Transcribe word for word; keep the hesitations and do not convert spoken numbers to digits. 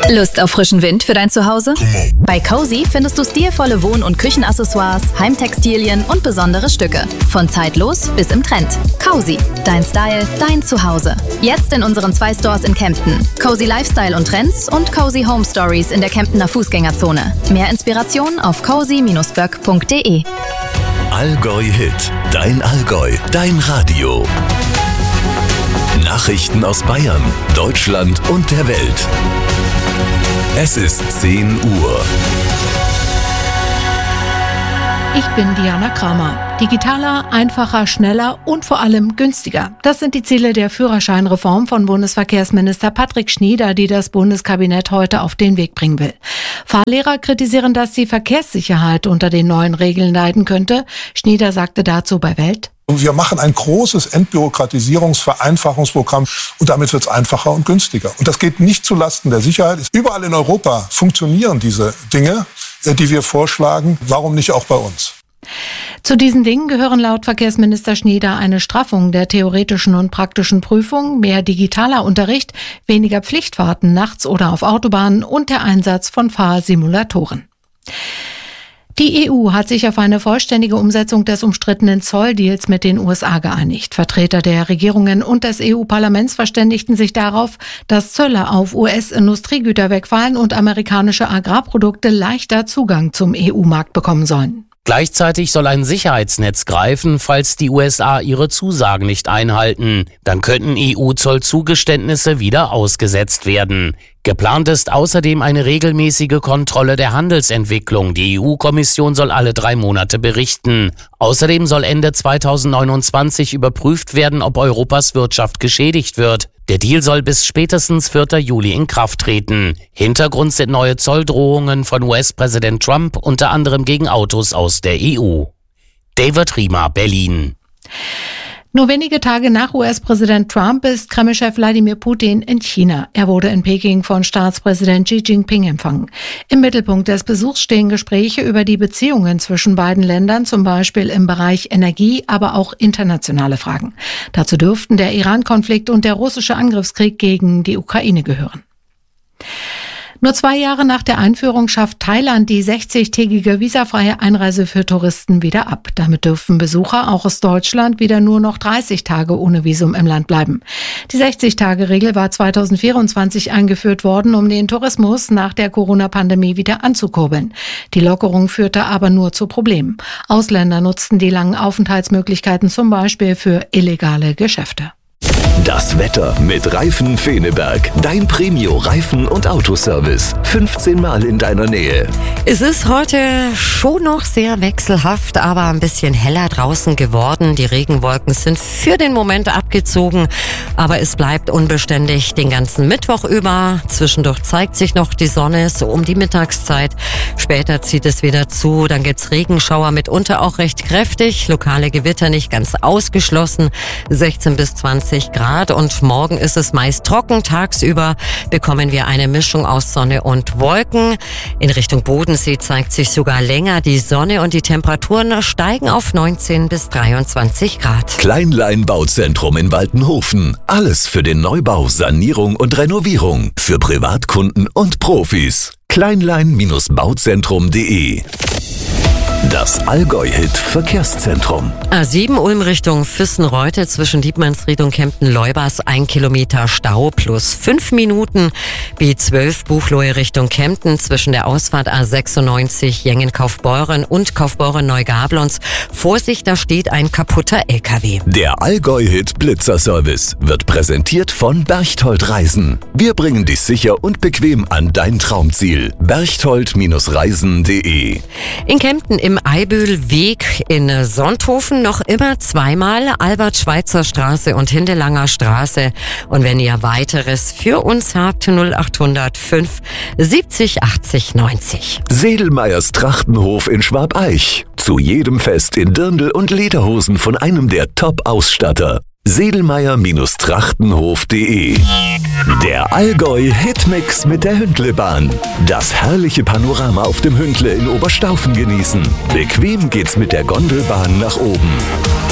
Lust auf frischen Wind für dein Zuhause? Bei Cozy findest du stilvolle Wohn- und Küchenaccessoires, Heimtextilien und besondere Stücke. Von zeitlos bis im Trend. Cozy, dein Style, dein Zuhause. Jetzt in unseren zwei Stores in Kempten. Cozy Lifestyle und Trends und Cozy Home Stories in der Kemptener Fußgängerzone. Mehr Inspiration auf cozy Bindestrich böck Punkt de. Allgäu Hit, dein Allgäu, dein Radio. Nachrichten aus Bayern, Deutschland und der Welt. Es ist zehn Uhr. Ich bin Diana Kramer. Digitaler, einfacher, schneller und vor allem günstiger. Das sind die Ziele der Führerscheinreform von Bundesverkehrsminister Patrick Schnieder, die das Bundeskabinett heute auf den Weg bringen will. Fahrlehrer kritisieren, dass die Verkehrssicherheit unter den neuen Regeln leiden könnte. Schnieder sagte dazu bei Welt: Wir machen ein großes Entbürokratisierungs-, Vereinfachungsprogramm und damit wird es einfacher und günstiger. Und das geht nicht zulasten der Sicherheit. Überall in Europa funktionieren diese Dinge, die wir vorschlagen. Warum nicht auch bei uns? Zu diesen Dingen gehören laut Verkehrsminister Schnieder eine Straffung der theoretischen und praktischen Prüfung, mehr digitaler Unterricht, weniger Pflichtfahrten nachts oder auf Autobahnen und der Einsatz von Fahrsimulatoren. Die E U hat sich auf eine vollständige Umsetzung des umstrittenen Zolldeals mit den U S A geeinigt. Vertreter der Regierungen und des E U-Parlaments verständigten sich darauf, dass Zölle auf U S-Industriegüter wegfallen und amerikanische Agrarprodukte leichter Zugang zum E U-Markt bekommen sollen. Gleichzeitig soll ein Sicherheitsnetz greifen, falls die U S A ihre Zusagen nicht einhalten. Dann könnten E U-Zollzugeständnisse wieder ausgesetzt werden. Geplant ist außerdem eine regelmäßige Kontrolle der Handelsentwicklung. Die E U-Kommission soll alle drei Monate berichten. Außerdem soll Ende zweitausendneunundzwanzig überprüft werden, ob Europas Wirtschaft geschädigt wird. Der Deal soll bis spätestens vierten Juli in Kraft treten. Hintergrund sind neue Zolldrohungen von U S-Präsident Trump, unter anderem gegen Autos aus der E U. David Riemer, Berlin. Nur wenige Tage nach U S-Präsident Trump ist Kreml-Chef Wladimir Putin in China. Er wurde in Peking von Staatspräsident Xi Jinping empfangen. Im Mittelpunkt des Besuchs stehen Gespräche über die Beziehungen zwischen beiden Ländern, zum Beispiel im Bereich Energie, aber auch internationale Fragen. Dazu dürften der Iran-Konflikt und der russische Angriffskrieg gegen die Ukraine gehören. Nur zwei Jahre nach der Einführung schafft Thailand die sechzigtägige visafreie Einreise für Touristen wieder ab. Damit dürfen Besucher auch aus Deutschland wieder nur noch dreißig Tage ohne Visum im Land bleiben. Die sechzig-Tage-Regel war zweitausendvierundzwanzig eingeführt worden, um den Tourismus nach der Corona-Pandemie wieder anzukurbeln. Die Lockerung führte aber nur zu Problemen. Ausländer nutzten die langen Aufenthaltsmöglichkeiten zum Beispiel für illegale Geschäfte. Das Wetter mit Reifen Feneberg. Dein Premio-Reifen- und Autoservice. fünfzehn Mal in deiner Nähe. Es ist heute schon noch sehr wechselhaft, aber ein bisschen heller draußen geworden. Die Regenwolken sind für den Moment abgezogen, aber es bleibt unbeständig den ganzen Mittwoch über. Zwischendurch zeigt sich noch die Sonne, so um die Mittagszeit. Später zieht es wieder zu, dann gibt's Regenschauer, mitunter auch recht kräftig. Lokale Gewitter nicht ganz ausgeschlossen. sechzehn bis zwanzig Grad. Und morgen ist es meist trocken. Tagsüber bekommen wir eine Mischung aus Sonne und Wolken. In Richtung Bodensee zeigt sich sogar länger die Sonne und die Temperaturen steigen auf neunzehn bis dreiundzwanzig Grad. Kleinlein Bauzentrum in Waltenhofen. Alles für den Neubau, Sanierung und Renovierung. Für Privatkunden und Profis. Kleinlein Bauzentrum punkt de. Das Allgäu-Hit-Verkehrszentrum. A sieben Ulm Richtung Füssen-Reute zwischen Dietmannsried und Kempten-Leubers ein Kilometer Stau plus fünf Minuten. B zwölf Buchloe Richtung Kempten zwischen der Ausfahrt A sechsundneunzig Jengen-Kaufbeuren und Kaufbeuren-Neugablons. Vorsicht, da steht ein kaputter L K W. Der Allgäu-Hit-Blitzer-Service wird präsentiert von Berchtold Reisen. Wir bringen dich sicher und bequem an dein Traumziel. berchtold Reisen punkt de. In Kempten im Eibühlweg in Sonthofen noch immer zweimal Albert-Schweitzer-Straße und Hindelanger Straße. Und wenn ihr weiteres für uns habt, null achthundert fünf siebzig achtzig neunzig. Sedelmeyers Trachtenhof in Schwabeich. Zu jedem Fest in Dirndl und Lederhosen von einem der Top-Ausstatter. Sedelmeier Trachtenhof punkt de. Der Allgäu-Hitmix mit der Hündlebahn. Das herrliche Panorama auf dem Hündle in Oberstaufen genießen. Bequem geht's mit der Gondelbahn nach oben.